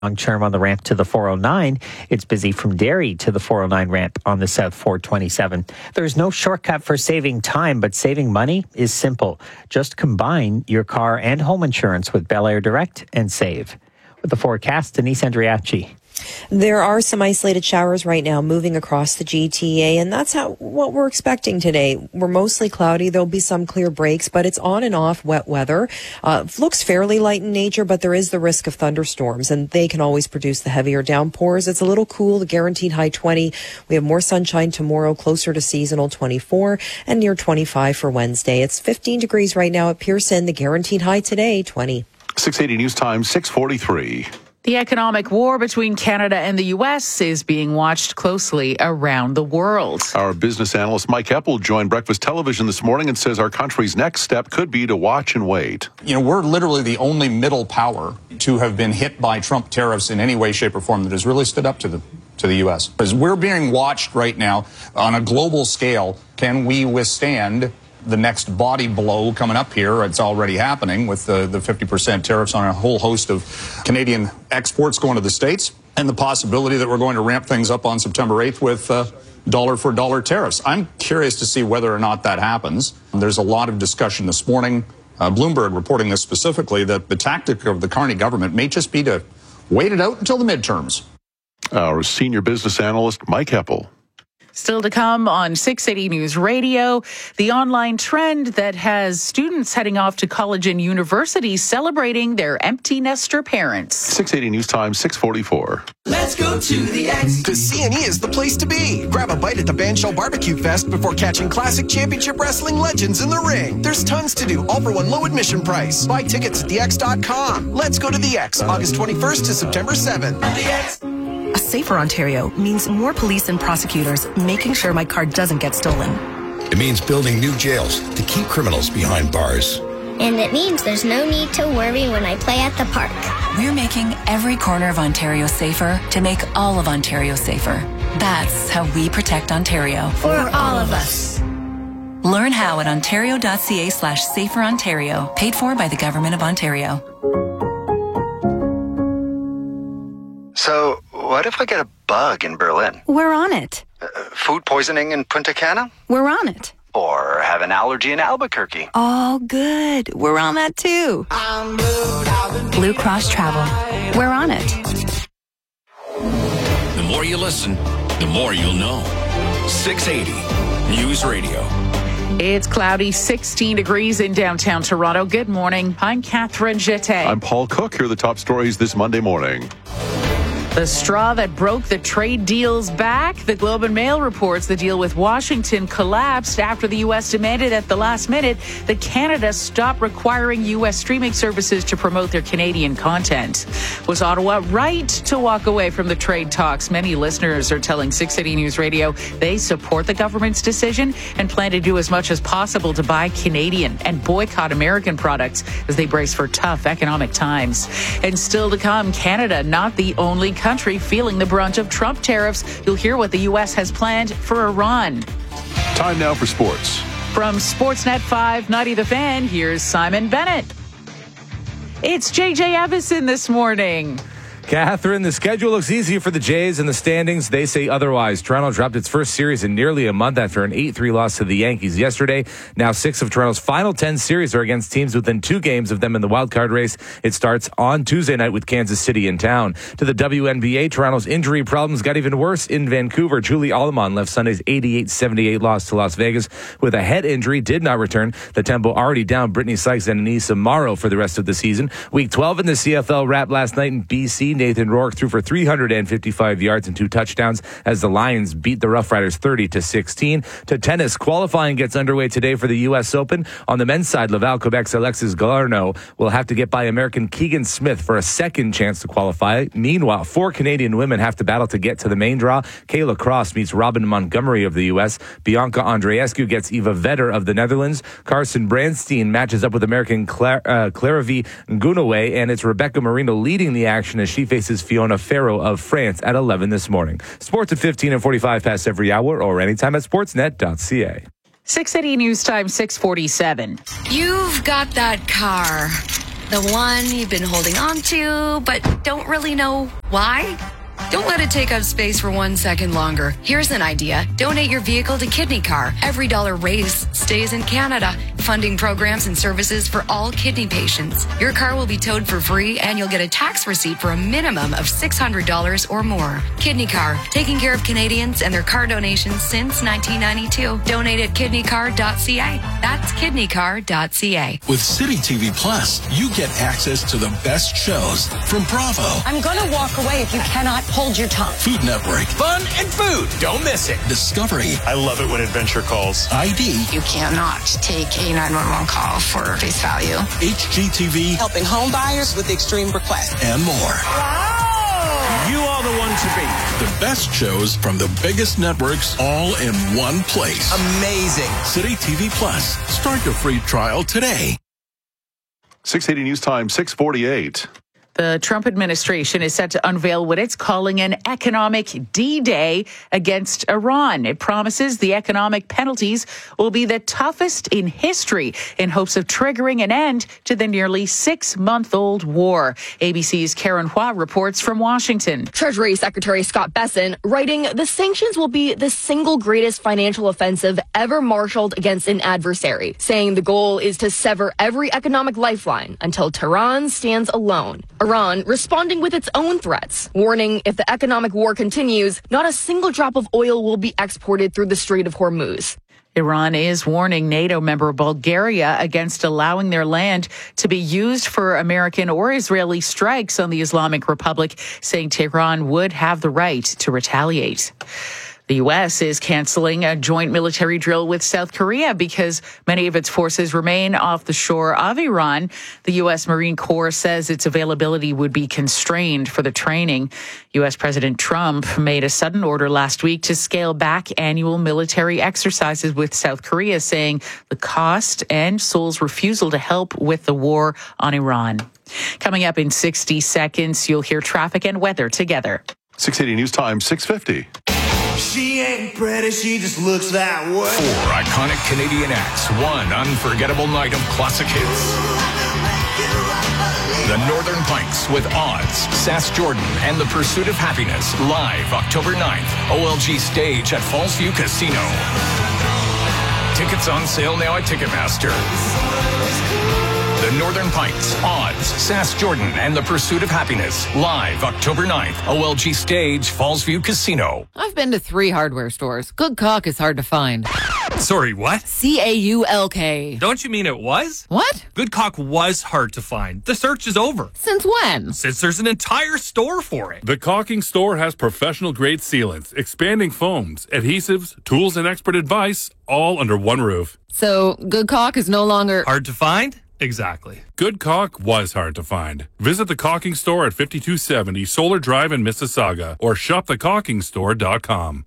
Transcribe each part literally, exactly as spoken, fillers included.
Long term on the ramp to the four oh nine. It's busy from Derry to the four oh nine ramp on the South four twenty-seven. There's no shortcut for saving time, but saving money is simple. Just combine your car and home insurance with Bel Air Direct and save. With the forecast, Denise Andriachi. There are some isolated showers right now moving across the G T A, and that's how what we're expecting today. We're mostly cloudy. There'll be some clear breaks, but it's on and off wet weather. Uh, looks fairly light in nature, but there is the risk of thunderstorms, and they can always produce the heavier downpours. It's a little cool, the guaranteed high twenty. We have more sunshine tomorrow, closer to seasonal twenty-four, and near twenty-five for Wednesday. It's fifteen degrees right now at Pearson. The guaranteed high today, twenty. six eighty News Time, six forty-three. The economic war between Canada and the U S is being watched closely around the world. Our business analyst Mike Heppel joined Breakfast Television this morning and says our country's next step could be to watch and wait. You know, we're literally the only middle power to have been hit by Trump tariffs in any way, shape, or form that has really stood up to the to the U S. Because we're being watched right now on a global scale. Can we withstand the next body blow coming up here? It's already happening with the, the fifty percent tariffs on a whole host of Canadian exports going to the States, and the possibility that we're going to ramp things up on September eighth with uh, dollar for dollar tariffs. I'm curious to see whether or not that happens. There's a lot of discussion this morning, uh, Bloomberg reporting this specifically, that the tactic of the Carney government may just be to wait it out until the midterms. Our senior business analyst Mike Heppel. Still to come on six eighty News Radio, the online trend that has students heading off to college and university celebrating their empty nester parents. six eighty News Time, six forty-four. Let's go to the X, because C and E is the place to be. Grab a bite at the Bandshell Barbecue Fest before catching classic championship wrestling legends in the ring. There's tons to do, all for one low admission price. Buy tickets at the x dot com. Let's go to the X, August twenty-first to September seventh. The X. A safer Ontario means more police and prosecutors making sure my car doesn't get stolen. It means building new jails to keep criminals behind bars. And it means there's no need to worry when I play at the park. We're making every corner of Ontario safer to make all of Ontario safer. That's how we protect Ontario. For all of us. Learn how at ontario.ca slash safer Ontario. Paid for by the Government of Ontario. So, what if I get a bug in Berlin? We're on it. Uh, food poisoning in Punta Cana? We're on it. Or have an allergy in Albuquerque? Oh, good. We're on that too. Blue Cross Travel. We're on it. The more you listen, the more you'll know. six eighty News Radio. It's cloudy, sixteen degrees in downtown Toronto. Good morning. I'm Catherine Jeté. I'm Paul Cook. Here are the top stories this Monday morning. The straw that broke the trade deal's back. The Globe and Mail reports the deal with Washington collapsed after the U S demanded at the last minute that Canada stop requiring U S streaming services to promote their Canadian content. Was Ottawa right to walk away from the trade talks? Many listeners are telling six eighty News Radio they support the government's decision and plan to do as much as possible to buy Canadian and boycott American products as they brace for tough economic times. And still to come, Canada not the only country feeling the brunt of Trump tariffs. You'll hear what the U S has planned for Iran. Time now for sports. From Sportsnet five ninety The Fan, here's Simon Bennett. It's J J Evison this morning. Catherine, the schedule looks easy for the Jays in the standings. They say otherwise. Toronto dropped its first series in nearly a month after an eight three loss to the Yankees yesterday. Now six of Toronto's final ten series are against teams within two games of them in the wildcard race. It starts on Tuesday night with Kansas City in town. To the W N B A, Toronto's injury problems got even worse in Vancouver. Julie Allemand left Sunday's eighty-eight seventy-eight loss to Las Vegas with a head injury, did not return. The Tempo already down Brittany Sykes and Anissa Morrow for the rest of the season. Week twelve in the C F L wrapped last night in B C. Nathan Rourke threw for three hundred fifty-five yards and two touchdowns as the Lions beat the Rough Riders thirty to sixteen. To tennis, qualifying gets underway today for the U S Open. On the men's side, Laval, Quebec's Alexis Garneau will have to get by American Keegan Smith for a second chance to qualify. Meanwhile, four Canadian women have to battle to get to the main draw. Kayla Cross meets Robin Montgomery of the U S. Bianca Andreescu gets Eva Vedder of the Netherlands. Carson Brandstein matches up with American Cla- uh, Claravie Ngunawe, and it's Rebecca Marino leading the action as she faces Fiona Ferro of France at eleven this morning. Sports at fifteen and forty-five past every hour or anytime at sportsnet dot c a. six eighty News Time, six forty-seven. You've got that car. The one you've been holding on to, but don't really know why? Don't let it take up space for one second longer. Here's an idea. Donate your vehicle to Kidney Car. Every dollar raised stays in Canada, funding programs and services for all kidney patients. Your car will be towed for free, and you'll get a tax receipt for a minimum of six hundred dollars or more. Kidney Car, taking care of Canadians and their car donations since nineteen ninety-two. Donate at kidney car dot c a. That's kidney car dot c a. With City T V Plus, you get access to the best shows from Bravo. I'm going to walk away if you cannot hold your tongue. Food Network. Fun and food. Don't miss it. Discovery. I love it when adventure calls. I D. You cannot take a nine one one call for face value. H G T V. Helping home buyers with extreme requests. And more. Wow! You are the one to beat. The best shows from the biggest networks all in one place. Amazing. City T V Plus. Start your free trial today. six eighty News Time, six forty-eight. The Trump administration is set to unveil what it's calling an economic D-Day against Iran. It promises the economic penalties will be the toughest in history in hopes of triggering an end to the nearly six-month-old war. A B C's Karen Hua reports from Washington. Treasury Secretary Scott Bessent writing, the sanctions will be the single greatest financial offensive ever marshaled against an adversary, saying the goal is to sever every economic lifeline until Tehran stands alone. Iran responding with its own threats, warning if the economic war continues, not a single drop of oil will be exported through the Strait of Hormuz. Iran is warning NATO member Bulgaria against allowing their land to be used for American or Israeli strikes on the Islamic Republic, saying Tehran would have the right to retaliate. The U S is canceling a joint military drill with South Korea because many of its forces remain off the shore of Iran. The U S Marine Corps says its availability would be constrained for the training. U S President Trump made a sudden order last week to scale back annual military exercises with South Korea, saying the cost and Seoul's refusal to help with the war on Iran. Coming up in sixty seconds, you'll hear traffic and weather together. six eighty News Time, six fifty. She ain't pretty, she just looks that way. Four iconic Canadian acts, one unforgettable night of classic hits. The Northern Pikes with Odds, Sass Jordan, and The Pursuit of Happiness, live October ninth, O L G Stage at Fallsview Casino. Tickets on sale now at Ticketmaster. The Northern Pikes, Odds, Sass Jordan, and The Pursuit of Happiness, live October ninth, O L G Stage, Fallsview Casino. I've been to three hardware stores. Good caulk is hard to find. Sorry, what? C A U L K. Don't you mean it was? What? Good caulk was hard to find. The search is over. Since when? Since there's an entire store for it. The Caulking Store has professional-grade sealants, expanding foams, adhesives, tools, and expert advice, all under one roof. So, good caulk is no longer... hard to find? Exactly. Good caulk was hard to find. Visit the Caulking Store at fifty-two seventy Solar Drive in Mississauga or shop the caulking store dot com.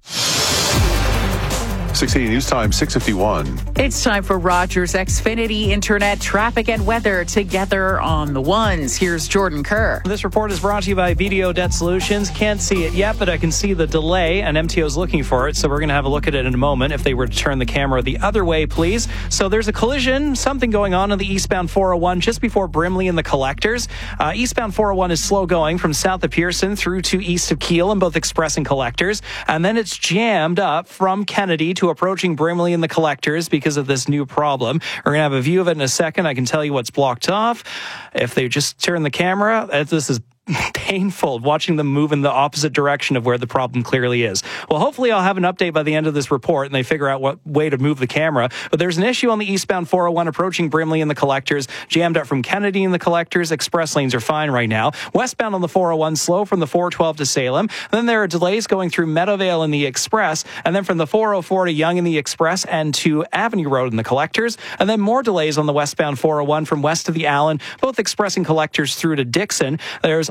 six eighty News Time, six fifty-one. It's time for Rogers Xfinity Internet traffic and weather together on the ones. Here's Jordan Kerr. This report is brought to you by Video Debt Solutions. Can't see it yet, but I can see the delay, and M T O is looking for it, so we're going to have a look at it in a moment. If they were to turn the camera the other way, please. So there's a collision, something going on on the eastbound four oh one just before Brimley and the Collectors. Uh, eastbound four oh one is slow going from south of Pearson through to east of Kiel in both Express and Collectors, and then it's jammed up from Kennedy to approaching Brimley and the Collectors because of this new problem. We're going to have a view of it in a second. I can tell you what's blocked off. If they just turn the camera, this is painful watching them move in the opposite direction of where the problem clearly is. Well, hopefully I'll have an update by the end of this report and they figure out what way to move the camera. But there's an issue on the eastbound four oh one approaching Brimley and the Collectors, jammed up from Kennedy and the Collectors. Express lanes are fine right now. Westbound on the four oh one, slow from the four twelve to Salem. Then there are delays going through Meadowvale in the Express, and then from the four oh four to Yonge in the Express and to Avenue Road in the Collectors. And then more delays on the westbound four oh one from west of the Allen, both Express and Collectors through to Dixon. There's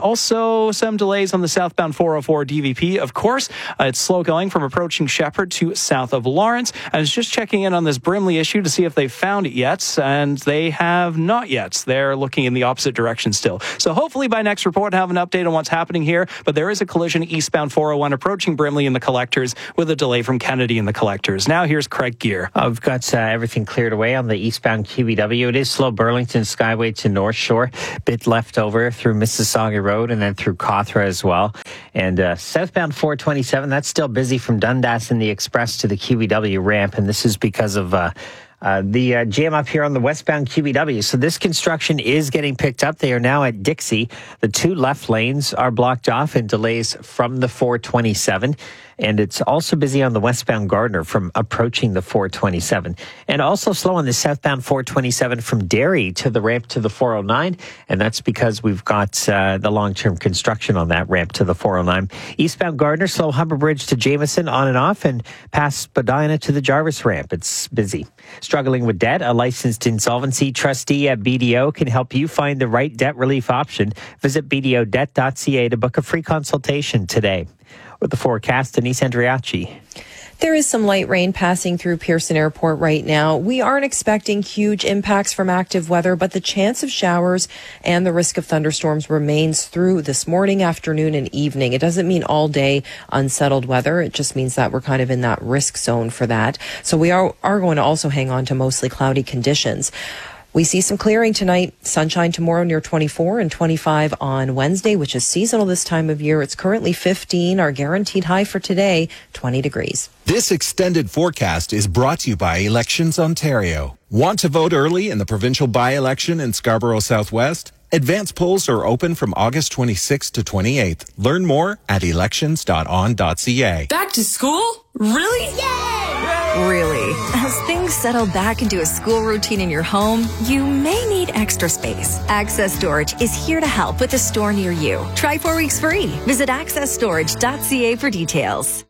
also some delays on the southbound four oh four D V P. Of course, uh, it's slow going from approaching Shepherd to south of Lawrence. I was just checking in on this Brimley issue to see if they found it yet, and they have not yet. They're looking in the opposite direction still. So hopefully by next report, have an update on what's happening here. But there is a collision eastbound four oh one approaching Brimley in the collectors with a delay from Kennedy in the collectors. Now here's Craig Gear. Uh, we've got uh, everything cleared away on the eastbound Q B W. It is slow Burlington Skyway to North Shore. Bit left over through Mississauga Road and then through Cawthra as well. And uh, southbound four twenty-seven, that's still busy from Dundas in the Express to the Q B W ramp. And this is because of uh, uh, the uh, jam up here on the westbound Q B W. So this construction is getting picked up. They are now at Dixie. The two left lanes are blocked off and delays from the four twenty-seven. And it's also busy on the westbound Gardner from approaching the four twenty-seven. And also slow on the southbound four twenty-seven from Derry to the ramp to the four oh nine. And that's because we've got uh, the long-term construction on that ramp to the four oh nine. Eastbound Gardner, slow Humber Bridge to Jameson on and off, and past Spadina to the Jarvis ramp. It's busy. Struggling with debt, a licensed insolvency trustee at B D O can help you find the right debt relief option. Visit b d o debt dot c a to book a free consultation today. With the forecast, Denise Andriachi. There is some light rain passing through Pearson Airport right now. We aren't expecting huge impacts from active weather, but the chance of showers and the risk of thunderstorms remains through this morning, afternoon, and evening. It doesn't mean all day unsettled weather. It just means that we're kind of in that risk zone for that. So we are, are going to also hang on to mostly cloudy conditions. We see some clearing tonight, sunshine tomorrow near twenty-four and twenty-five on Wednesday, which is seasonal this time of year. It's currently fifteen. Our guaranteed high for today, twenty degrees. This extended forecast is brought to you by Elections Ontario. Want to vote early in the provincial by-election in Scarborough Southwest? Advance polls are open from August twenty-sixth to twenty-eighth. Learn more at elections dot on dot c a. Back to school? Really? Yay! Really. As things settle back into a school routine in your home, you may need extra space. Access Storage is here to help with a store near you. Try four weeks free. Visit access storage dot c a for details.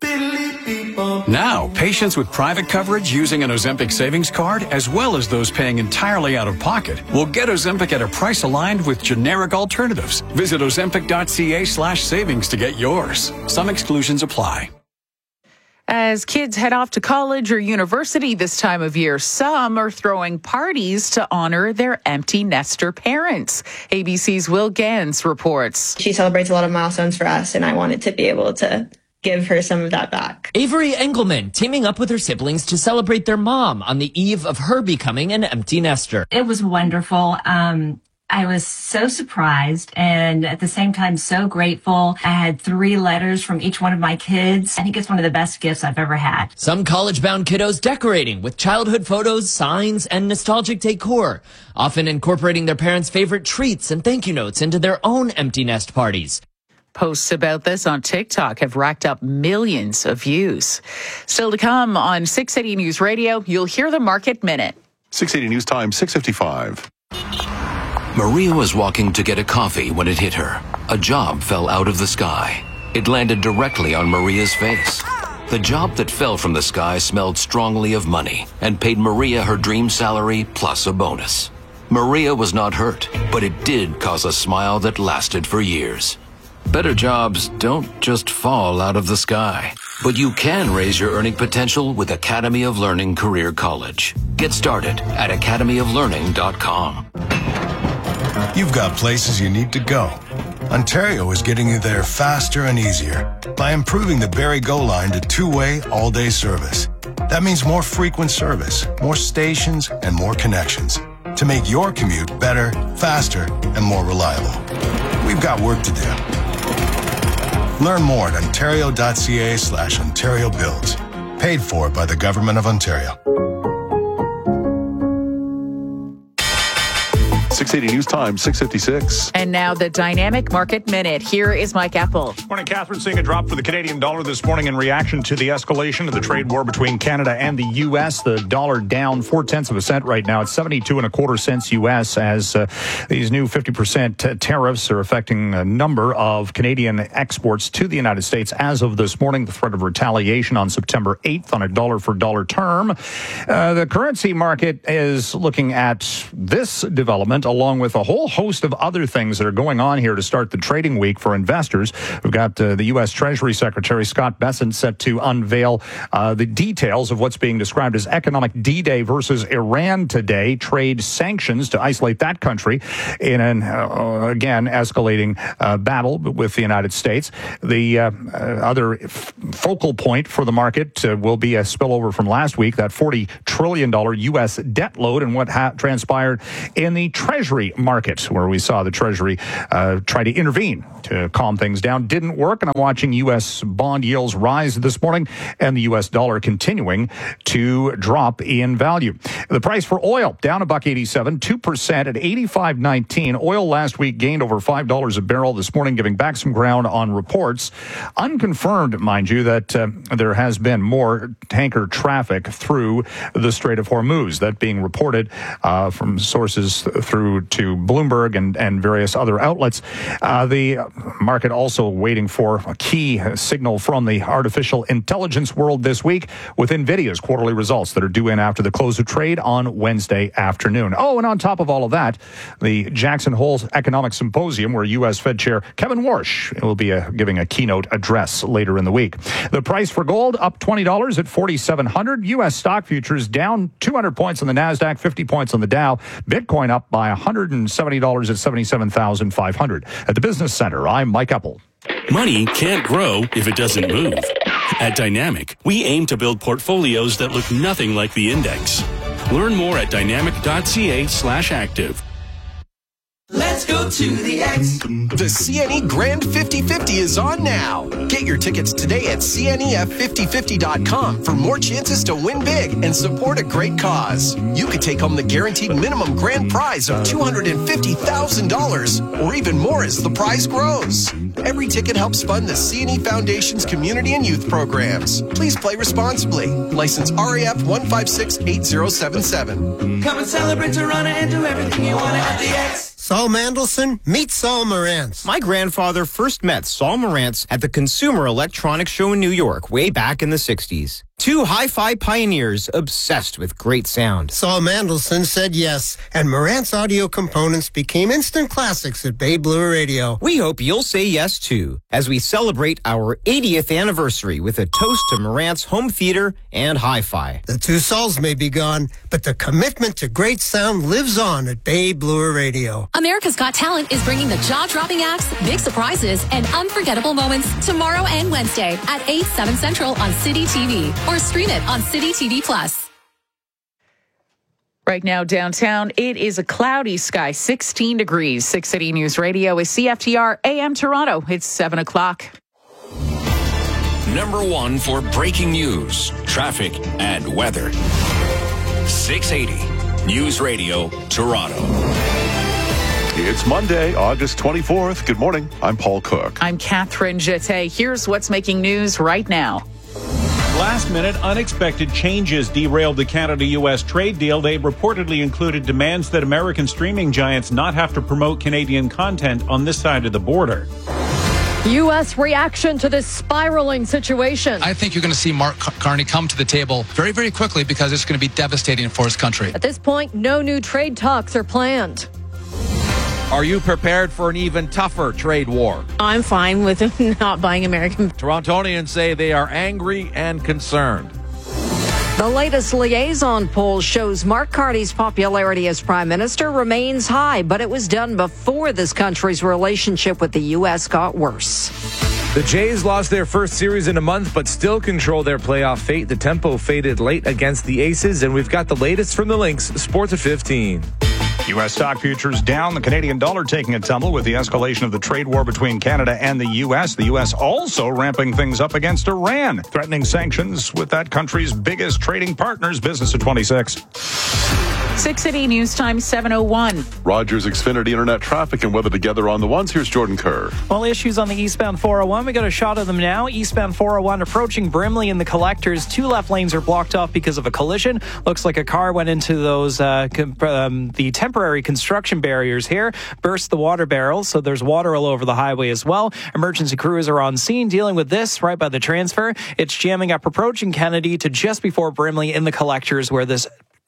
Now, patients with private coverage using an Ozempic savings card, as well as those paying entirely out of pocket, will get Ozempic at a price aligned with generic alternatives. Visit ozempic dot c a slash savings to get yours. Some exclusions apply. As kids head off to college or university this time of year, some are throwing parties to honor their empty nester parents. A B C's Will Gans reports. She celebrates a lot of milestones for us, and I wanted to be able to give her some of that back. Avery Engelman teaming up with her siblings to celebrate their mom on the eve of her becoming an empty nester. It was wonderful. Um, I was so surprised and at the same time so grateful. I had three letters from each one of my kids. I think it's one of the best gifts I've ever had. Some college-bound kiddos decorating with childhood photos, signs, and nostalgic decor, often incorporating their parents' favorite treats and thank you notes into their own empty nest parties. Posts about this on TikTok have racked up millions of views. Still to come on six eighty News Radio, you'll hear the Market Minute. six eighty News Time, six fifty-five. Maria was walking to get a coffee when it hit her. A job fell out of the sky. It landed directly on Maria's face. The job that fell from the sky smelled strongly of money and paid Maria her dream salary plus a bonus. Maria was not hurt, but it did cause a smile that lasted for years. Better jobs don't just fall out of the sky, but you can raise your earning potential with Academy of Learning Career College. Get started at academy of learning dot com. You've got places you need to go. Ontario is getting you there faster and easier by improving the Barrie Go line to two-way, all-day service. That means more frequent service, more stations, and more connections to make your commute better, faster, and more reliable. We've got work to do. Learn more at ontario dot c a slash Ontario Builds. Paid for by the Government of Ontario. six eighty News Time, six fifty-six. And now the Dynamic Market Minute. Here is Mike Apple. Morning, Catherine. Seeing a drop for the Canadian dollar this morning in reaction to the escalation of the trade war between Canada and the U S. The dollar down four tenths of a cent right now. It's seventy-two and a quarter cents U S as uh, these new fifty percent t- tariffs are affecting a number of Canadian exports to the United States. As of this morning, the threat of retaliation on September eighth on a dollar for dollar term. Uh, the currency market is looking at this development along with a whole host of other things that are going on here to start the trading week for investors. We've got uh, the U S Treasury Secretary Scott Bessent set to unveil uh, the details of what's being described as economic D-Day versus Iran today, trade sanctions to isolate that country in an, uh, again, escalating uh, battle with the United States. The uh, uh, other f- focal point for the market uh, will be a spillover from last week, that forty trillion dollars U S debt load, and what ha- transpired in the Treasury market, where we saw the Treasury uh, try to intervene to calm things down. Didn't work, and I'm watching U S bond yields rise this morning and the U S dollar continuing to drop in value. The price for oil down a buck eighty-seven, two percent at eighty-five nineteen. Oil last week gained over five dollars a barrel this morning, giving back some ground on reports. Unconfirmed, mind you, that uh, there has been more tanker traffic through the Strait of Hormuz. That being reported uh, from sources through to Bloomberg and, and various other outlets. Uh, the market also waiting for a key signal from the artificial intelligence world this week with NVIDIA's quarterly results that are due in after the close of trade on Wednesday afternoon. Oh, and on top of all of that, the Jackson Hole Economic Symposium, where U S Fed Chair Kevin Warsh will be uh, giving a keynote address later in the week. The price for gold up twenty dollars at forty-seven hundred. U S stock futures down two hundred points on the NASDAQ, fifty points on the Dow. Bitcoin up by one hundred seventy dollars at seventy-seven thousand five hundred. At the Business Center, I'm Mike Eppel. Money can't grow if it doesn't move. At Dynamic, we aim to build portfolios that look nothing like the index. Learn more at dynamic.ca slash active. Let's go to the X. The C N E Grand fifty fifty is on now. Get your tickets today at C N E F fifty fifty dot com for more chances to win big and support a great cause. You could take home the guaranteed minimum grand prize of two hundred fifty thousand dollars or even more as the prize grows. Every ticket helps fund the C N E Foundation's community and youth programs. Please play responsibly. License R A F one five six eight zero seven seven. Come and celebrate Toronto and do everything you want at the X. Saul Mandelson, meet Saul Morantz. My grandfather first met Saul Morantz at the Consumer Electronics Show in New York way back in the sixties. Two hi-fi pioneers obsessed with great sound. Saul Mandelson said yes, and Morantz audio components became instant classics at Bay Blue Radio. We hope you'll say yes, too, as we celebrate our eightieth anniversary with a toast to Morantz home theater and hi-fi. The two Sauls may be gone, but the commitment to great sound lives on at Bay Blue Radio. America's Got Talent is bringing the jaw-dropping acts, big surprises, and unforgettable moments tomorrow and Wednesday at eight, seven Central on City T V. Or stream it on City T V Plus. Right now downtown, it is a cloudy sky, sixteen degrees. six City News Radio is C F T R A M Toronto. It's seven o'clock. Number one for breaking news, traffic, and weather. six eighty News Radio Toronto. It's Monday, August twenty-fourth. Good morning. I'm Paul Cook. I'm Catherine Jette. Here's what's making news right now. Last-minute, unexpected changes derailed the Canada-U S trade deal. They reportedly included demands that American streaming giants not have to promote Canadian content on this side of the border. U S reaction to this spiraling situation. I think you're going to see Mark Carney come to the table very, very quickly because it's going to be devastating for his country. At this point, no new trade talks are planned. Are you prepared for an even tougher trade war? I'm fine with not buying American. Torontonians say they are angry and concerned. The latest liaison poll shows Mark Carney's popularity as prime minister remains high, but it was done before this country's relationship with the U S got worse. The Jays lost their first series in a month, but still control their playoff fate. The tempo faded late against the Aces, and we've got the latest from the Lynx, Sports at fifteen. U S stock futures down, the Canadian dollar taking a tumble with the escalation of the trade war between Canada and the U S. The U S also ramping things up against Iran, threatening sanctions with that country's biggest trading partners. Business at twenty-six. six City News Time, seven oh one. Rogers Xfinity Internet traffic and weather together on the ones. Here's Jordan Kerr. Well, issues on the eastbound four oh one. We got a shot of them now. Eastbound four oh one approaching Brimley in the collectors. Two left lanes are blocked off because of a collision. Looks like a car went into those uh, um, the temporary construction barriers here, burst the water barrels, so there's water all over the highway as well. Emergency crews are on scene dealing with this right by the transfer. It's jamming up approaching Kennedy to just before Brimley in the collectors where this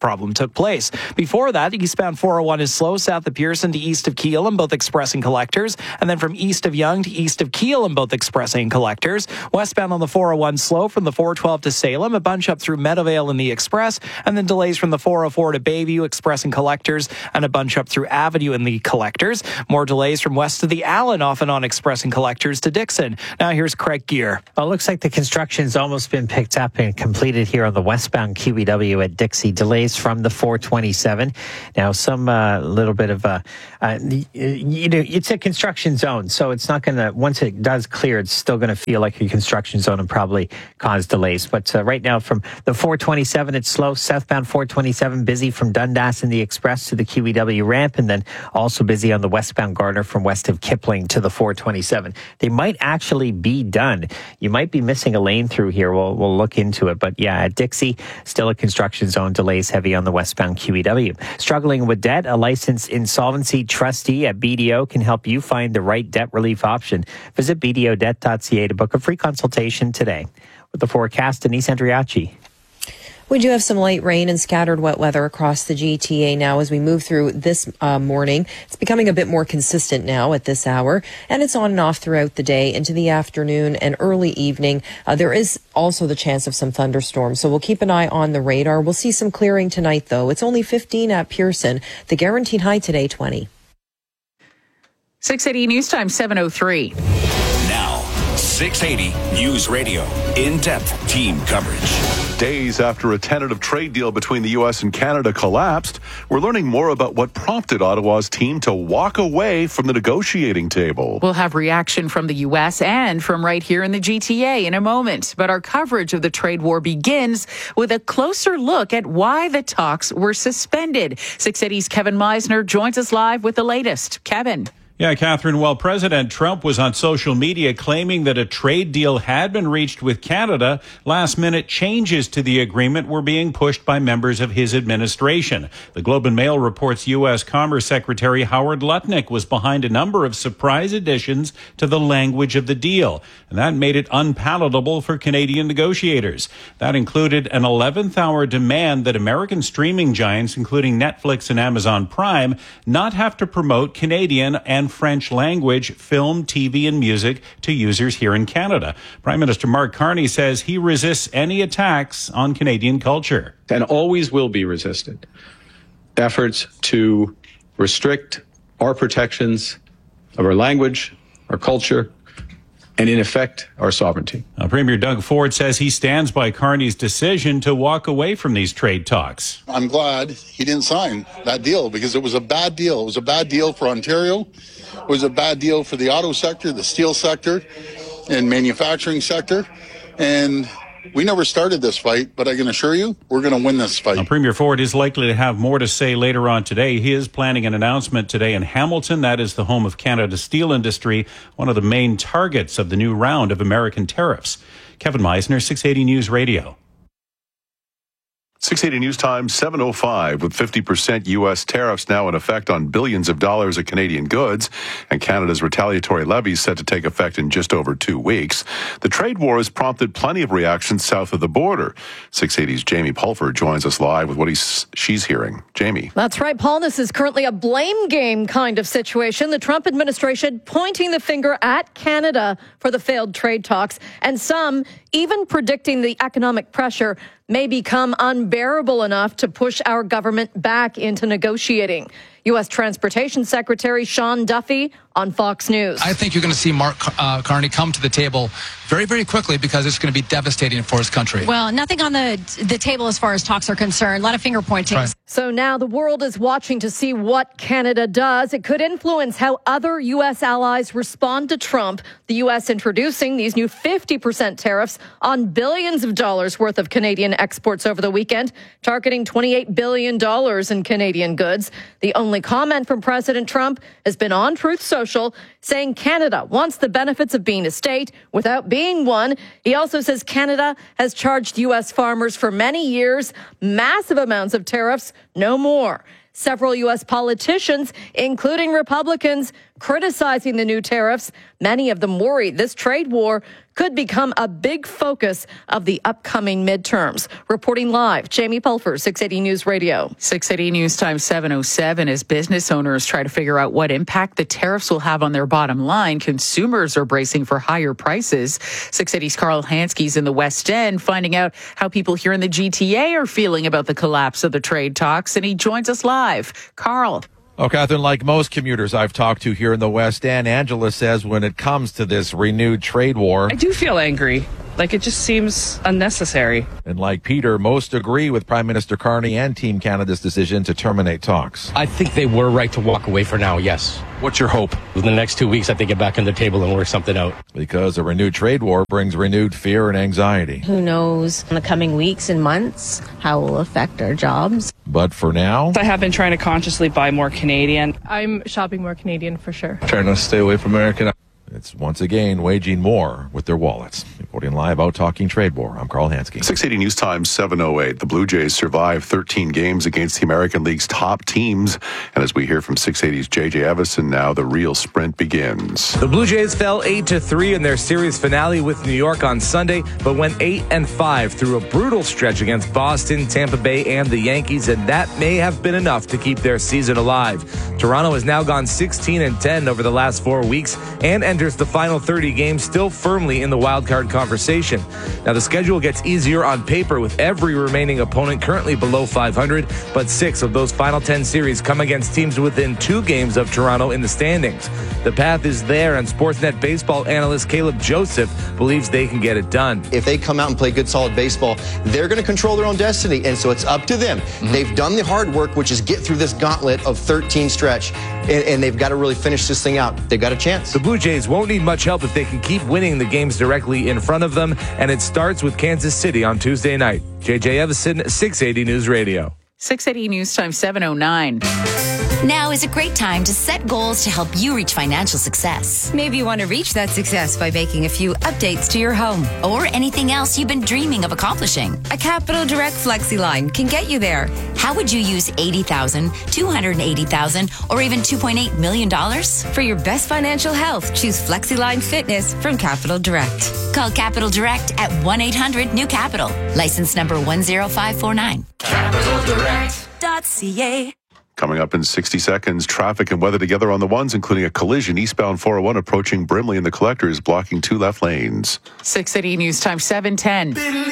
problem took place. Before that, eastbound four oh one is slow south of Pearson to east of Kiel in both express and collectors, and then from east of Yonge to east of Kiel in both express and collectors. Westbound on the four oh one slow from the four twelve to Salem, a bunch up through Meadowvale in the express, and then delays from the four oh four to Bayview, express and collectors, and a bunch up through Avenue in the collectors. More delays from west of the Allen, off and on express and collectors to Dixon. Now here's Craig Gear. Well, it looks like the construction's almost been picked up and completed here on the westbound Q E W at Dixie. Delays from the four twenty-seven. Now, some uh, little bit of a, uh, you know, it's a construction zone, so it's not going to, once it does clear, it's still going to feel like a construction zone and probably cause delays. But uh, right now, from the four twenty-seven, it's slow. Southbound four twenty-seven, busy from Dundas in the express to the Q E W ramp, and then also busy on the westbound Gardner from west of Kipling to the four twenty-seven. They might actually be done. You might be missing a lane through here. We'll, we'll look into it. But yeah, at Dixie, still a construction zone. Delays heavy on the westbound Q E W. Struggling with debt, a licensed insolvency trustee at B D O can help you find the right debt relief option. Visit b d o debt dot c a to book a free consultation today. With the forecast, Denise Andriachi. We do have some light rain and scattered wet weather across the G T A now as we move through this uh, morning. It's becoming a bit more consistent now at this hour, and it's on and off throughout the day into the afternoon and early evening. Uh, there is also the chance of some thunderstorms, so we'll keep an eye on the radar. We'll see some clearing tonight, though. It's only fifteen at Pearson. The guaranteed high today, twenty. six eighty News Time, seven oh three. Now, six eighty News Radio. In-depth team coverage. Days after a tentative trade deal between the U S and Canada collapsed, we're learning more about what prompted Ottawa's team to walk away from the negotiating table. We'll have reaction from the U S and from right here in the G T A in a moment. But our coverage of the trade war begins with a closer look at why the talks were suspended. six eighty's Kevin Meisner joins us live with the latest. Kevin. Yeah, Catherine, while President Trump was on social media claiming that a trade deal had been reached with Canada, last-minute changes to the agreement were being pushed by members of his administration. The Globe and Mail reports U S. Commerce Secretary Howard Lutnick was behind a number of surprise additions to the language of the deal, and that made it unpalatable for Canadian negotiators. That included an eleventh hour demand that American streaming giants, including Netflix and Amazon Prime, not have to promote Canadian and French language film, T V, and music to users here in Canada. Prime Minister Mark Carney says he resists any attacks on Canadian culture. And always will be resisted efforts to restrict our protections of our language, our culture, and in effect, our sovereignty. Now, Premier Doug Ford says he stands by Carney's decision to walk away from these trade talks. I'm glad he didn't sign that deal because it was a bad deal. It was a bad deal for Ontario. It was a bad deal for the auto sector, the steel sector, and manufacturing sector. And we never started this fight, but I can assure you, we're going to win this fight. Now, Premier Ford is likely to have more to say later on today. He is planning an announcement today in Hamilton. That is the home of Canada's steel industry, one of the main targets of the new round of American tariffs. Kevin Meisner, six eighty News Radio. six eighty News Time, seven oh five, with fifty percent U S tariffs now in effect on billions of dollars of Canadian goods, and Canada's retaliatory levies set to take effect in just over two weeks. The trade war has prompted plenty of reactions south of the border. six eighty's Jamie Pulford joins us live with what he's, she's hearing. Jamie. That's right, Paul. This is currently a blame game kind of situation. The Trump administration pointing the finger at Canada for the failed trade talks, and some even predicting the economic pressure may become unbearable enough to push our government back into negotiating. U S. Transportation Secretary Sean Duffy on Fox News. I think you're going to see Mark uh, Carney come to the table very, very quickly because it's going to be devastating for his country. Well, nothing on the the table as far as talks are concerned. A lot of finger pointing. Right. So now the world is watching to see what Canada does. It could influence how other U S allies respond to Trump. The U S introducing these new fifty percent tariffs on billions of dollars worth of Canadian exports over the weekend, targeting twenty-eight billion dollars in Canadian goods. The only comment from President Trump has been on Truth Social, saying Canada wants the benefits of being a state without being one. He also says Canada has charged U S farmers for many years massive amounts of tariffs, no more. Several U S politicians, including Republicans, criticizing the new tariffs. Many of them worried this trade war could become a big focus of the upcoming midterms. Reporting live, Jamie Pulfer, six eighty News Radio. six eighty News Time seven oh seven. As business owners try to figure out what impact the tariffs will have on their bottom line, consumers are bracing for higher prices. six eighty's Carl Hansky's in the West End, finding out how people here in the G T A are feeling about the collapse of the trade talks, and he joins us live. Carl. Oh, Catherine, like most commuters I've talked to here in the West End, Angela says when it comes to this renewed trade war, I do feel angry. Like, it just seems unnecessary. And like Peter, most agree with Prime Minister Carney and Team Canada's decision to terminate talks. I think they were right to walk away for now, yes. What's your hope? In the next two weeks, I think get back on the table and work something out. Because a renewed trade war brings renewed fear and anxiety. Who knows in the coming weeks and months how it will affect our jobs. But for now, I have been trying to consciously buy more Canadian. I'm shopping more Canadian for sure. Trying to stay away from American. It's once again waging war with their wallets. Reporting live out Talking Trade War, I'm Carl Hansky. six eighty News Time seven oh eight. The Blue Jays survived thirteen games against the American League's top teams. And as we hear from six eighty's J J Evison, now the real sprint begins. The Blue Jays fell eight to three in their series finale with New York on Sunday, but went eight and five through a brutal stretch against Boston, Tampa Bay, and the Yankees, and that may have been enough to keep their season alive. Toronto has now gone sixteen and ten over the last four weeks and enters the final thirty games still firmly in the wildcard conversation. Now, the schedule gets easier on paper with every remaining opponent currently below five hundred, but six of those final ten series come against teams within two games of Toronto in the standings. The path is there, and Sportsnet baseball analyst Caleb Joseph believes they can get it done. If they come out and play good, solid baseball, they're going to control their own destiny, and so it's up to them. Mm-hmm. They've done the hard work, which is get through this gauntlet of thirteen stretch, and, and they've got to really finish this thing out. They've got a chance. The Blue Jays won't need much help if they can keep winning the games directly in front of them, and it starts with Kansas City on Tuesday night. J J Evison, six eighty News Radio. six eighty News Time seven oh nine. Now is a great time to set goals to help you reach financial success. Maybe you want to reach that success by making a few updates to your home. Or anything else you've been dreaming of accomplishing. A Capital Direct FlexiLine can get you there. How would you use eighty thousand dollars, two hundred eighty thousand dollars, or even two point eight million dollars? For your best financial health, choose FlexiLine Fitness from Capital Direct. Call Capital Direct at one eight hundred new capital. License number one zero five four nine. Capital Direct dot C A. Coming up in sixty seconds, traffic and weather together on the ones, including a collision eastbound four oh one approaching Brimley and the Collectors, blocking two left lanes. six eighty News Time seven ten.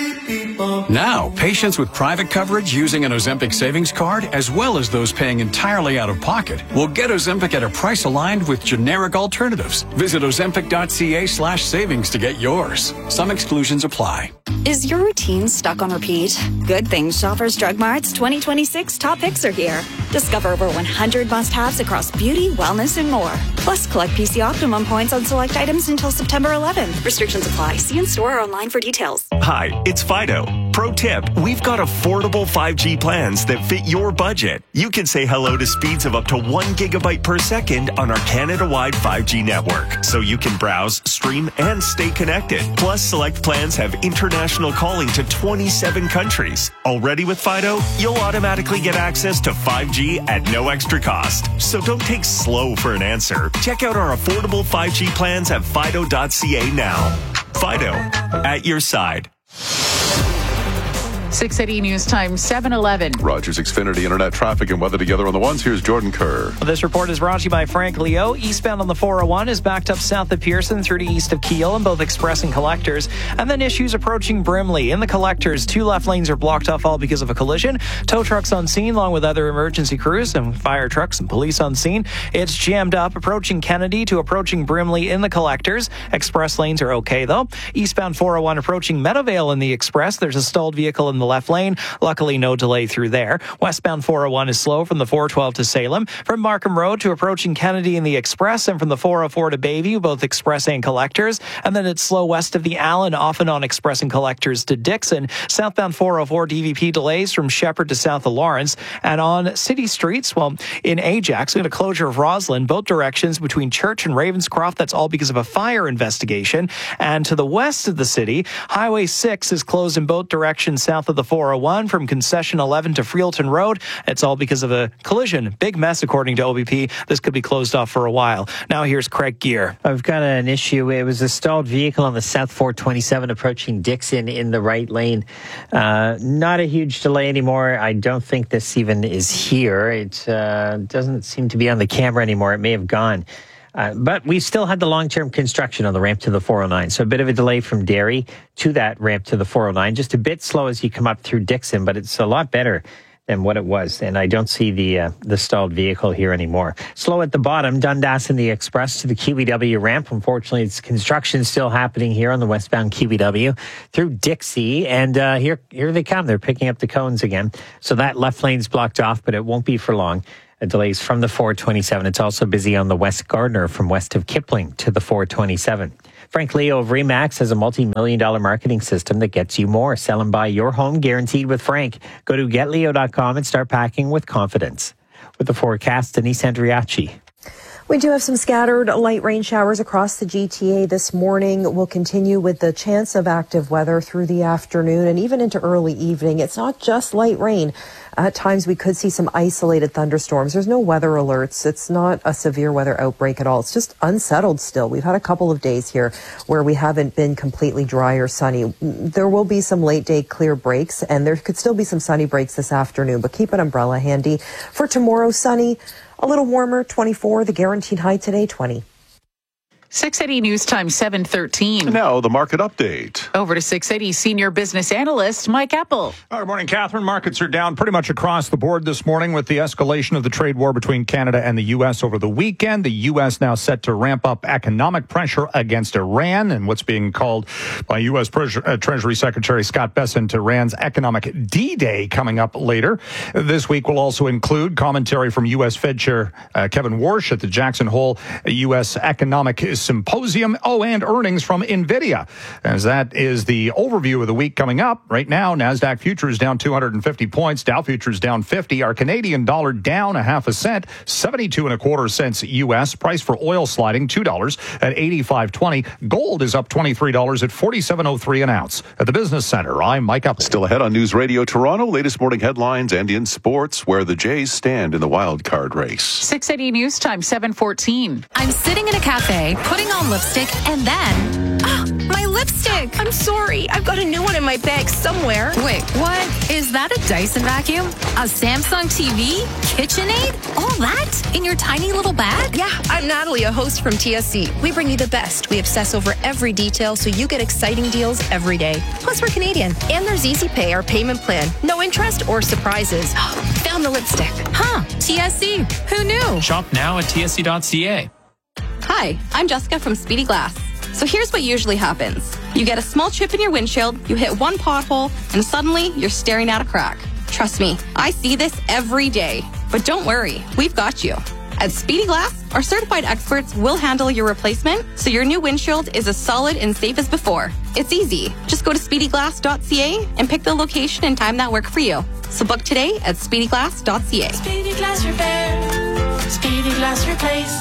Now, patients with private coverage using an Ozempic savings card, as well as those paying entirely out of pocket, will get Ozempic at a price aligned with generic alternatives. Visit ozempic.ca slash savings to get yours. Some exclusions apply. Is your routine stuck on repeat? Good things Shoppers Drug Mart's twenty twenty-six top picks are here. Discover over one hundred must-haves across beauty, wellness, and more. Plus, collect P C Optimum points on select items until September eleventh. Restrictions apply. See in store or online for details. Hi, it's Fido. Pro tip, we've got affordable five G plans that fit your budget. You can say hello to speeds of up to one gigabyte per second on our Canada-wide five G network, so you can browse, stream, and stay connected. Plus, select plans have international calling to twenty-seven countries. Already with Fido, you'll automatically get access to five G at no extra cost. So don't take slow for an answer. Check out our affordable five G plans at fido dot c a now. Fido, at your side. six eighty News Time seven eleven. Rogers Xfinity Internet traffic and weather together on the ones. Here's Jordan Kerr. This report is brought to you by Frank Leo. Eastbound on the four oh one is backed up south of Pearson through to east of Kiel in both Express and Collectors. And then issues approaching Brimley. In the Collectors, two left lanes are blocked off all because of a collision. Tow trucks on scene along with other emergency crews and fire trucks and police on scene. It's jammed up approaching Kennedy to approaching Brimley in the Collectors. Express lanes are okay though. Eastbound four oh one approaching Meadowvale in the Express. There's a stalled vehicle in the left lane. Luckily, no delay through there. Westbound four oh one is slow from the four twelve to Salem. From Markham Road to approaching Kennedy in the Express, and from the four oh four to Bayview, both Express and Collectors. And then it's slow west of the Allen, often on Express and Collectors to Dixon. Southbound four oh four D V P delays from Shepherd to south of Lawrence. And on city streets, well, in Ajax, we had a closure of Roslyn, both directions between Church and Ravenscroft. That's all because of a fire investigation. And to the west of the city, Highway six is closed in both directions south of of the four oh one from Concession eleven to Freelton Road. It's all because of a collision. Big mess, according to O B P. This could be closed off for a while. Now here's Craig Gear. I've got an issue. It was a stalled vehicle on the South four twenty-seven approaching Dixon in the right lane. Uh, not a huge delay anymore. I don't think this even is here. It uh, doesn't seem to be on the camera anymore. It may have gone. Uh, but we still had the long-term construction on the ramp to the four oh nine. So a bit of a delay from Derry to that ramp to the four oh nine. Just a bit slow as you come up through Dixon, but it's a lot better than what it was. And I don't see the uh, the stalled vehicle here anymore. Slow at the bottom, Dundas and the Express to the Kiwi W ramp. Unfortunately, it's construction still happening here on the westbound Kiwi W through Dixie. And uh, here, here they come. They're picking up the cones again. So that left lane's blocked off, but it won't be for long. Delays from the four twenty-seven. It's also busy on the West Gardner from west of Kipling to the four twenty-seven. Frank Leo of Remax has a multi-million dollar marketing system that gets you more. Sell and buy your home guaranteed with Frank. Go to get leo dot com and start packing with confidence. With the forecast, Denise Andriachi. We do have some scattered light rain showers across the G T A this morning. We'll continue with the chance of active weather through the afternoon and even into early evening. It's not just light rain. At times we could see some isolated thunderstorms. There's no weather alerts. It's not a severe weather outbreak at all. It's just unsettled still. We've had a couple of days here where we haven't been completely dry or sunny. There will be some late day clear breaks, and there could still be some sunny breaks this afternoon, but keep an umbrella handy. For tomorrow, sunny. A little warmer, twenty-four. The guaranteed high today, twenty. six eighty News Time, seven thirteen. Now, the market update. Over to six eighty Senior Business Analyst Mike Apple. Good morning, Catherine. Markets are down pretty much across the board this morning with the escalation of the trade war between Canada and the U S over the weekend. The U S now set to ramp up economic pressure against Iran and what's being called by U S Treasury Secretary Scott Bessent Iran's economic D-Day coming up later. This week will also include commentary from U S Fed Chair uh, Kevin Warsh at the Jackson Hole U S Economic Symposium. Oh, and earnings from NVIDIA. As that is the overview of the week coming up. Right now, NASDAQ futures down two hundred fifty points. Dow futures down fifty. Our Canadian dollar down a half a cent. seventy-two and a quarter cents U S. Price for oil sliding two dollars at eighty-five twenty. Gold is up twenty-three dollars at forty-seven oh three an ounce. At the Business Center, I'm Mike Up. Still ahead on News Radio Toronto. Latest morning headlines and in sports, where the Jays stand in the wild card race. six eighty News Time, seven fourteen. I'm sitting in a cafe, putting on lipstick, and then... Oh, my lipstick! I'm sorry. I've got a new one in my bag somewhere. Wait, what? Is that a Dyson vacuum? A Samsung T V? KitchenAid? All that? In your tiny little bag? Yeah, I'm Natalie, a host from T S C. We bring you the best. We obsess over every detail so you get exciting deals every day. Plus, we're Canadian. And there's Easy Pay, our payment plan. No interest or surprises. Found the lipstick. Huh, T S C. Who knew? Shop now at T S C dot C A. Hi, I'm Jessica from Speedy Glass. So here's what usually happens. You get a small chip in your windshield, you hit one pothole, and suddenly you're staring at a crack. Trust me, I see this every day. But don't worry, we've got you. At Speedy Glass, our certified experts will handle your replacement so your new windshield is as solid and safe as before. It's easy. Just go to speedy glass dot C A and pick the location and time that work for you. So book today at speedy glass dot C A. Speedy Glass Repair. Speedy Glass Replace.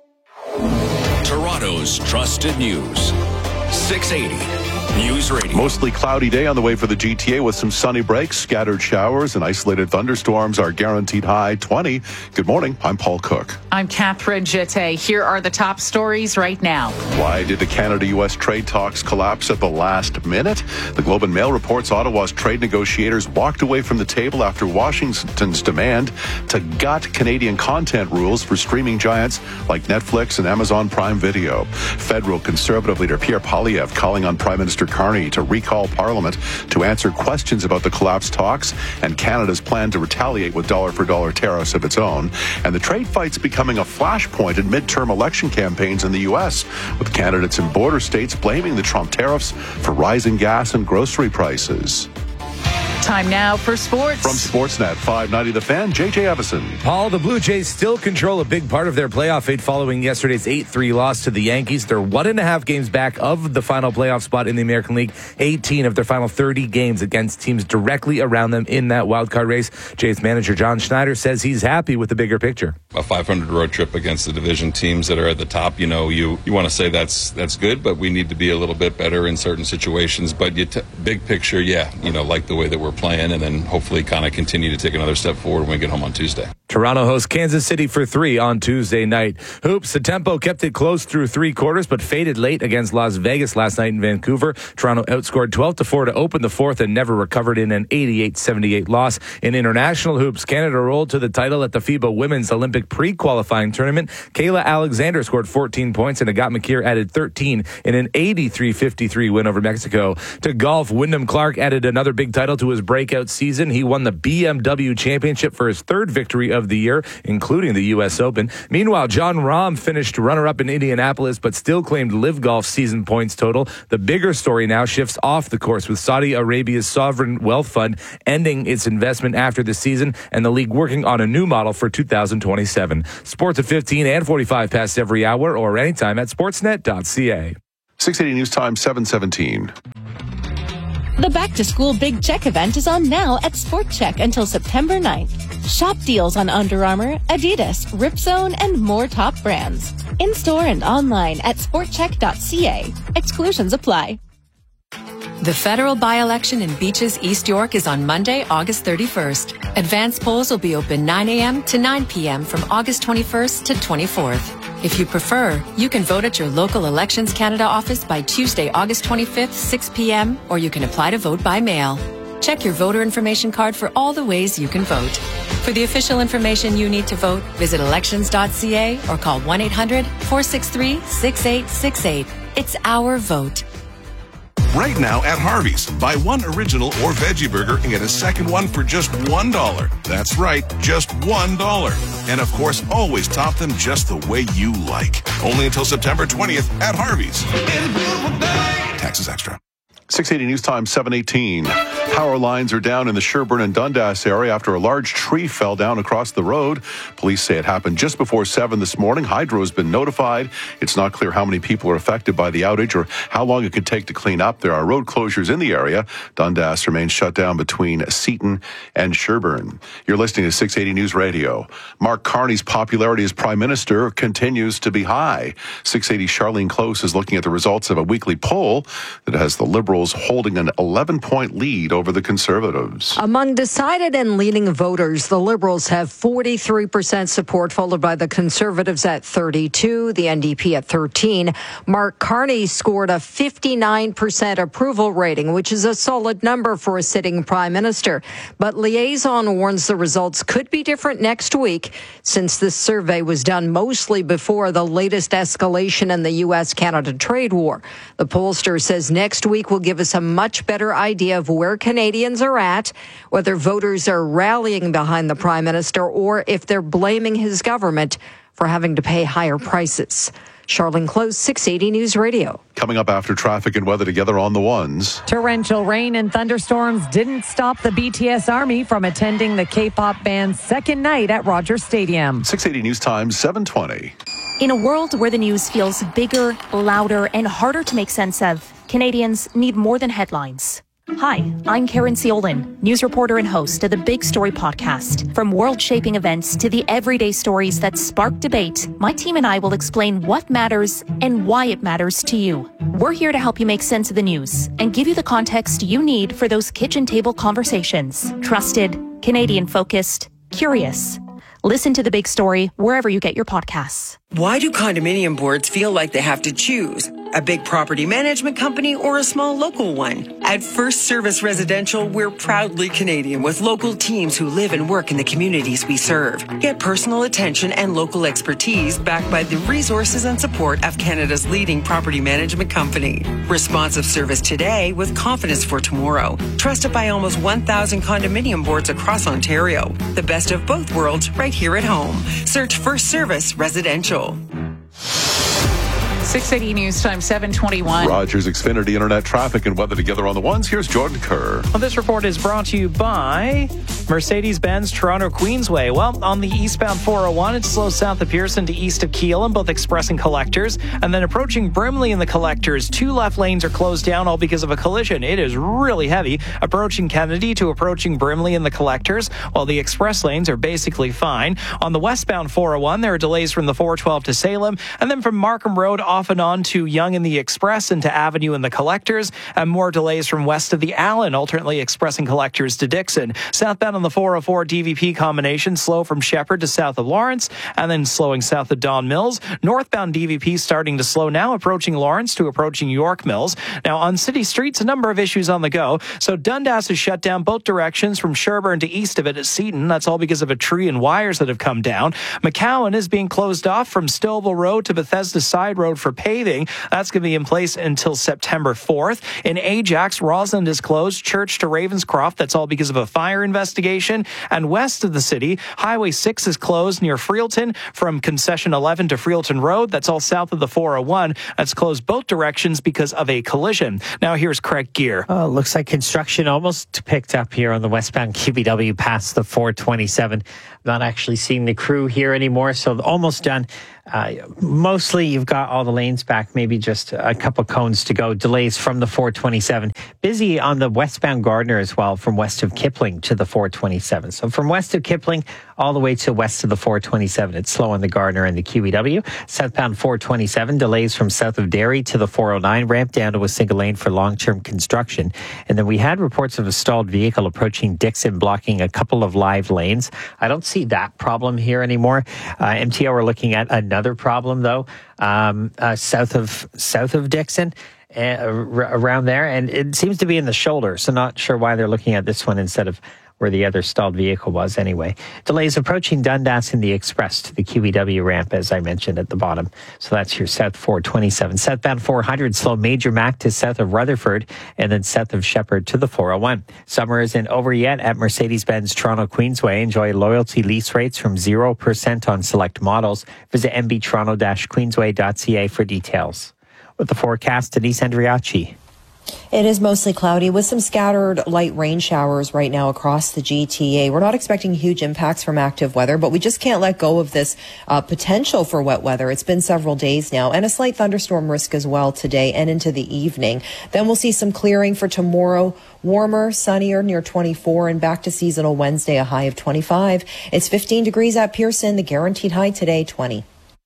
Toronto's trusted news. six eighty News Radio. Mostly cloudy day on the way for the G T A with some sunny breaks, scattered showers, and isolated thunderstorms. Our guaranteed high twenty. Good morning. I'm Paul Cook. I'm Catherine Jette. Here are the top stories right now. Why did the Canada-U S trade talks collapse at the last minute? The Globe and Mail reports Ottawa's trade negotiators walked away from the table after Washington's demand to gut Canadian content rules for streaming giants like Netflix and Amazon Prime Video. Federal Conservative leader Pierre Poilievre calling on Prime Minister Carney to recall Parliament to answer questions about the collapsed talks and Canada's plan to retaliate with dollar-for-dollar tariffs of its own. And the trade fight's becoming a flashpoint in midterm election campaigns in the U S, with candidates in border states blaming the Trump tariffs for rising gas and grocery prices. Time now for sports. From Sportsnet five ninety The Fan, J J Evison. Paul, the Blue Jays still control a big part of their playoff fate following yesterday's eight three loss to the Yankees. They're one and a half games back of the final playoff spot in the American League. eighteen of their final thirty games against teams directly around them in that wild card race. Jays manager John Schneider says he's happy with the bigger picture. A five hundred road trip against the division teams that are at the top, you know, you, you want to say that's that's good, but we need to be a little bit better in certain situations. But you t- big picture, yeah, you know, like the way that we're we're playing, and then hopefully kind of continue to take another step forward when we get home on Tuesday. Toronto hosts Kansas City for three on Tuesday night. Hoops, the tempo kept it close through three quarters, but faded late against Las Vegas last night in Vancouver. Toronto outscored twelve to four to open the fourth and never recovered in an eighty-eight seventy-eight loss. In international hoops, Canada rolled to the title at the FIBA Women's Olympic pre-qualifying tournament. Kayla Alexander scored fourteen points, and Agat McKeer added thirteen in an eighty-three fifty-three win over Mexico. To golf, Wyndham Clark added another big title to his breakout season. He won the B M W Championship for his third victory of the year, including the U S Open. Meanwhile, John Rahm finished runner-up in Indianapolis, but still claimed Live Golf season points total. The bigger story now shifts off the course, with Saudi Arabia's sovereign wealth fund ending its investment after the season, and the league working on a new model for two thousand twenty-seven. Sports at fifteen and forty-five past every hour, or anytime at sportsnet dot c a. six eighty News Time, seven seventeen. The Back to School Big Check event is on now at Sport Check until September ninth. Shop deals on Under Armour, Adidas, Ripzone, and more top brands. In-store and online at sport check dot c a. Exclusions apply. The federal by-election in Beaches, East York is on Monday, August thirty-first. Advance polls will be open nine a.m. to nine p.m. from August twenty-first to twenty-fourth. If you prefer, you can vote at your local Elections Canada office by Tuesday, August twenty-fifth, six p.m., or you can apply to vote by mail. Check your voter information card for all the ways you can vote. For the official information you need to vote, visit elections dot c a or call one eight hundred, four six three, six eight six eight. It's our vote. Right now at Harvey's, buy one original or veggie burger and get a second one for just one dollar. That's right, just one dollar. And of course, always top them just the way you like. Only until September twentieth at Harvey's. Taxes extra. six eighty News Time, seven eighteen. Power lines are down in the Sherbourne and Dundas area after a large tree fell down across the road. Police say it happened just before seven this morning. Hydro has been notified. It's not clear how many people are affected by the outage or how long it could take to clean up. There are road closures in the area. Dundas remains shut down between Seaton and Sherbourne. You're listening to six eighty News Radio. Mark Carney's popularity as Prime Minister continues to be high. six eighty Charlene Close is looking at the results of a weekly poll that has the Liberals holding an eleven-point lead over the Conservatives. Among decided and leaning voters, the Liberals have forty-three percent support, followed by the Conservatives at thirty-two, the N D P at thirteen. Mark Carney scored a fifty-nine percent approval rating, which is a solid number for a sitting prime minister. But Liaison warns the results could be different next week, since this survey was done mostly before the latest escalation in the U S Canada trade war. The pollster says next week will give us a much better idea of where Canadians are at, whether voters are rallying behind the Prime Minister or if they're blaming his government for having to pay higher prices. Charlene Close, six eighty News Radio. Coming up after traffic and weather together on the ones. Torrential rain and thunderstorms didn't stop the B T S Army from attending the K-pop band's second night at Rogers Stadium. six eighty News Time, seven twenty. In a world where the news feels bigger, louder, and harder to make sense of, Canadians need more than headlines. Hi, I'm Karen Seolin, news reporter and host of the Big Story podcast. From world-shaping events to the everyday stories that spark debate, my team and I will explain what matters and why it matters to you. We're here to help you make sense of the news and give you the context you need for those kitchen table conversations. Trusted, Canadian-focused, curious. Listen to The Big Story wherever you get your podcasts. Why do condominium boards feel like they have to choose? A big property management company or a small local one? At First Service Residential, we're proudly Canadian with local teams who live and work in the communities we serve. Get personal attention and local expertise backed by the resources and support of Canada's leading property management company. Responsive service today with confidence for tomorrow. Trusted by almost one thousand condominium boards across Ontario. The best of both worlds right here at home. Search First Service Residential. six eighty News Time, seven twenty-one. Rogers Xfinity Internet traffic and weather together on the ones. Here's Jordan Kerr. Well, this report is brought to you by Mercedes-Benz Toronto Queensway. Well, on the eastbound four oh one, it's slow south of Pearson to east of Keelan, both express and collectors. And then approaching Brimley in the collectors, two left lanes are closed down, all because of a collision. It is really heavy. Approaching Kennedy to approaching Brimley in the collectors, while the express lanes are basically fine. On the westbound four oh one, there are delays from the four twelve to Salem, and then from Markham Road off off and on to Yonge and the Express into Avenue and the Collectors, and more delays from west of the Allen, alternately expressing Collectors to Dixon. Southbound on the four oh four D V P combination, slow from Shepherd to south of Lawrence, and then slowing south of Don Mills. Northbound D V P starting to slow now, approaching Lawrence to approaching York Mills. Now on city streets, a number of issues on the go. So Dundas is shut down both directions from Sherburne to east of it at Seaton. That's all because of a tree and wires that have come down. McCowan is being closed off from Stillville Road to Bethesda Side Road for paving. That's going to be in place until September fourth. In Ajax, Roslyn is closed, Church to Ravenscroft. That's all because of a fire investigation. And west of the city, Highway six is closed near Freelton from Concession eleven to Freelton Road. That's all south of the four oh one. That's closed both directions because of a collision. Now here's Craig Gear. Oh, looks like construction almost picked up here on the westbound Q B W past the four twenty-seven. Not actually seeing the crew here anymore, so almost done. Uh, mostly you've got all the lanes back, maybe just a couple cones to go. Delays from the four twenty-seven. Busy on the westbound Gardner as well, from west of Kipling to the four twenty-seven. So from west of Kipling all the way to west of the four twenty-seven. It's slow on the Gardner and the Q E W. Southbound four twenty-seven, delays from south of Derry to the four oh nine, ramp down to a single lane for long-term construction. And then we had reports of a stalled vehicle approaching Dixon, blocking a couple of live lanes. I don't see that problem here anymore. Uh, M T O are looking at another problem, though, um, uh, south of south of Dixon, uh, around there, and it seems to be in the shoulder. So not sure why they're looking at this one instead of where the other stalled vehicle was anyway. Delays approaching Dundas in the Express to the Q E W ramp, as I mentioned at the bottom. So that's your south four twenty-seven. Southbound four hundred, slow Major Mac to south of Rutherford, and then south of Shepherd to the four oh one. Summer isn't over yet at Mercedes-Benz Toronto Queensway. Enjoy loyalty lease rates from zero percent on select models. Visit m b toronto dash queensway dot c a for details. With the forecast, Denise Andriachi. It is mostly cloudy with some scattered light rain showers right now across the G T A. We're not expecting huge impacts from active weather, but we just can't let go of this uh, potential for wet weather. It's been several days now, and a slight thunderstorm risk as well today and into the evening. Then we'll see some clearing for tomorrow. Warmer, sunnier, near twenty-four, and back to seasonal Wednesday, a high of twenty-five. It's fifteen degrees at Pearson. The guaranteed high today, twenty.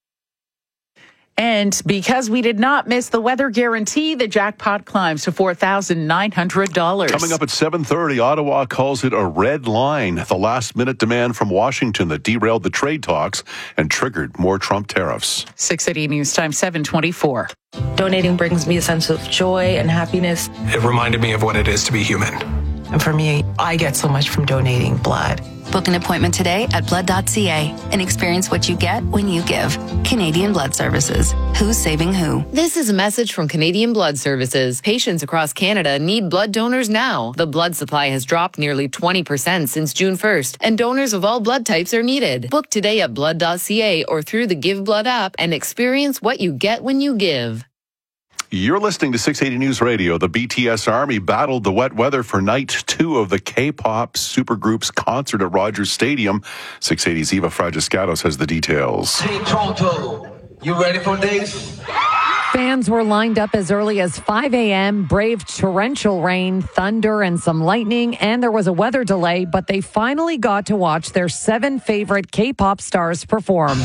And because we did not miss the weather guarantee, the jackpot climbs to four thousand nine hundred dollars. Coming up at seven thirty, Ottawa calls it a red line, the last-minute demand from Washington that derailed the trade talks and triggered more Trump tariffs. six eighty News Time, seven twenty-four. Donating brings me a sense of joy and happiness. It reminded me of what it is to be human. And for me, I get so much from donating blood. Book an appointment today at blood dot c a and experience what you get when you give. Canadian Blood Services. Who's saving who? This is a message from Canadian Blood Services. Patients across Canada need blood donors now. The blood supply has dropped nearly twenty percent since June first, and donors of all blood types are needed. Book today at blood dot c a or through the Give Blood app and experience what you get when you give. You're listening to six eighty News Radio. The B T S Army battled the wet weather for night two of the K-pop supergroup's concert at Rogers Stadium. six eighty's Eva Fragiscatos has the details. Hey, Toronto, you ready for this? Fans were lined up as early as five a.m., braved torrential rain, thunder, and some lightning, and there was a weather delay, but they finally got to watch their seven favorite K-pop stars perform.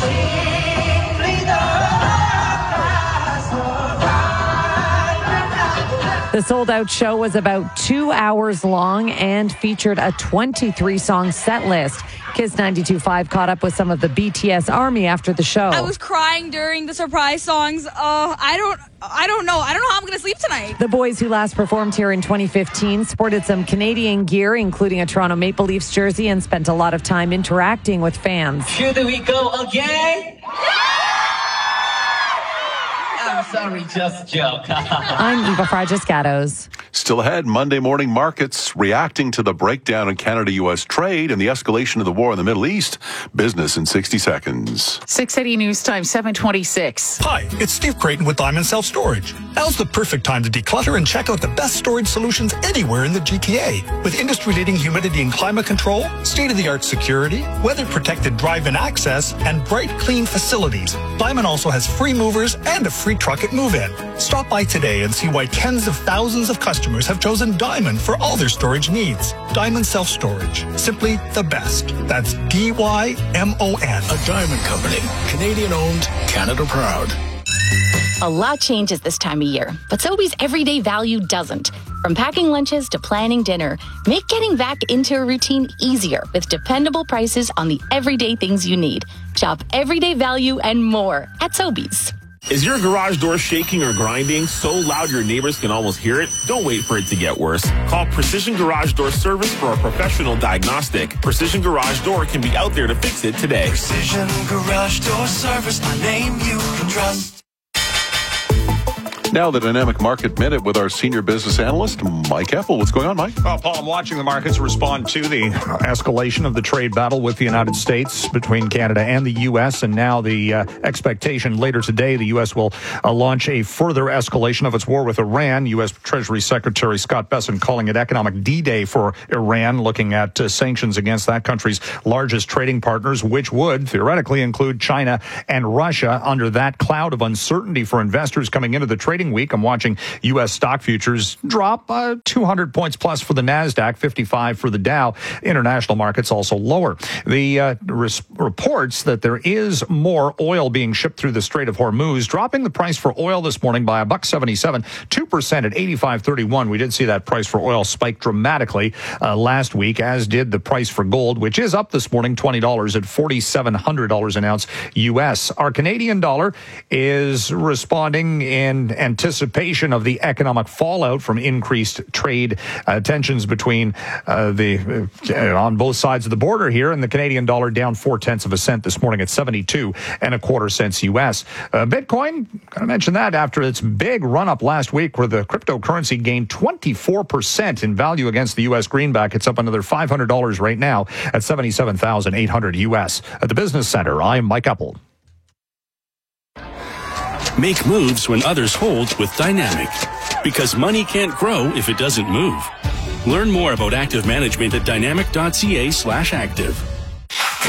The sold-out show was about two hours long and featured a twenty-three song set list. Kiss ninety-two point five caught up with some of the B T S Army after the show. I was crying during the surprise songs. Uh, I don't, I don't know. I don't know how I'm going to sleep tonight. The boys, who last performed here in twenty fifteen, sported some Canadian gear, including a Toronto Maple Leafs jersey, and spent a lot of time interacting with fans. Should we go again? I'm sorry, just a joke. I'm Eva Fragiscatos. Still ahead, Monday morning markets reacting to the breakdown in Canada-U S trade and the escalation of the war in the Middle East. Business in sixty seconds. six eighty News Time, seven twenty-six. Hi, it's Steve Creighton with Diamond Self Storage. Now's the perfect time to declutter and check out the best storage solutions anywhere in the G T A. With industry-leading humidity and climate control, state-of-the-art security, weather-protected drive-in access, and bright, clean facilities, Diamond also has free movers and a free truck at move-in. Stop by today and see why tens of thousands of customers have chosen Diamond for all their storage needs. Diamond Self Storage. Simply the best. That's D Y M O N. A Diamond Company. Canadian owned, Canada proud. A lot changes this time of year, but Sobeys everyday value doesn't. From packing lunches to planning dinner, make getting back into a routine easier with dependable prices on the everyday things you need. Shop everyday value and more at Sobeys. Is your garage door shaking or grinding so loud your neighbors can almost hear it? Don't wait for it to get worse. Call Precision Garage Door Service for a professional diagnostic. Precision Garage Door can be out there to fix it today. Precision Garage Door Service, a name you can trust. Now the Dynamic Market Minute with our senior business analyst, Mike Epple. What's going on, Mike? Well, Paul, I'm watching the markets respond to the escalation of the trade battle with the United States between Canada and the U S, and now the uh, expectation later today the U S will uh, launch a further escalation of its war with Iran. U S Treasury Secretary Scott Bessent calling it economic D-Day for Iran, looking at uh, sanctions against that country's largest trading partners, which would theoretically include China and Russia. Under that cloud of uncertainty for investors coming into the trading week, I'm watching U S stock futures drop uh, two hundred points plus for the NASDAQ, fifty-five for the Dow. International markets also lower. The uh, res- reports that there is more oil being shipped through the Strait of Hormuz, dropping the price for oil this morning by a buck seventy-seven, two percent at eighty-five thirty-one. We did see that price for oil spike dramatically uh, last week, as did the price for gold, which is up this morning twenty dollars at forty-seven hundred dollars an ounce U S. Our Canadian dollar is responding in anticipation of the economic fallout from increased trade uh, tensions between uh, the uh, on both sides of the border here, and the Canadian dollar down four tenths of a cent this morning at seventy-two and a quarter cents U S. Uh, Bitcoin, gotta mention that after its big run up last week, where the cryptocurrency gained twenty-four percent in value against the U S greenback. It's up another five hundred dollars right now at seventy-seven thousand eight hundred U S. At the Business Center, I'm Mike Epple. Make moves when others hold with Dynamic. Because money can't grow if it doesn't move. Learn more about active management at dynamic.ca slash active.